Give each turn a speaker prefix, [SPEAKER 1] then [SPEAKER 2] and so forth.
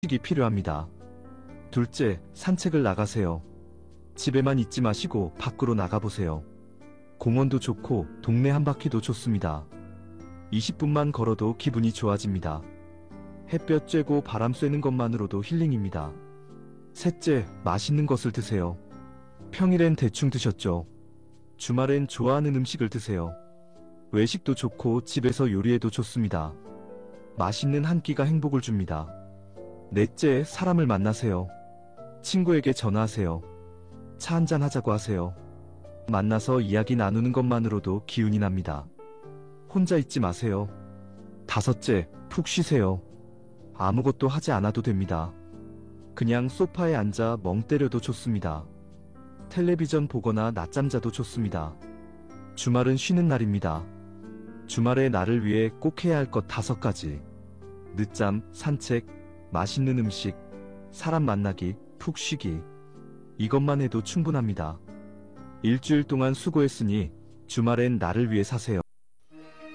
[SPEAKER 1] 휴식이 필요합니다. 둘째, 산책을 나가세요. 집에만 있지 마시고 밖으로 나가보세요. 공원도 좋고 동네 한 바퀴도 좋습니다. 20분만 걸어도 기분이 좋아집니다. 햇볕 쬐고 바람 쐬는 것만으로도 힐링입니다. 셋째, 맛있는 것을 드세요. 평일엔 대충 드셨죠? 주말엔 좋아하는 음식을 드세요. 외식도 좋고 집에서 요리해도 좋습니다. 맛있는 한 끼가 행복을 줍니다. 넷째, 사람을 만나세요. 친구에게 전화하세요. 차 한잔 하자고 하세요. 만나서 이야기 나누는 것만으로도 기운이 납니다. 혼자 있지 마세요. 다섯째, 푹 쉬세요. 아무것도 하지 않아도 됩니다. 그냥 소파에 앉아 멍 때려도 좋습니다. 텔레비전 보거나 낮잠 자도 좋습니다. 주말은 쉬는 날입니다. 주말에 나를 위해 꼭 해야 할 것 5가지. 늦잠, 산책, 맛있는 음식, 사람 만나기, 푹 쉬기. 이것만 해도 충분합니다. 일주일 동안 수고했으니 주말엔 나를 위해 사세요.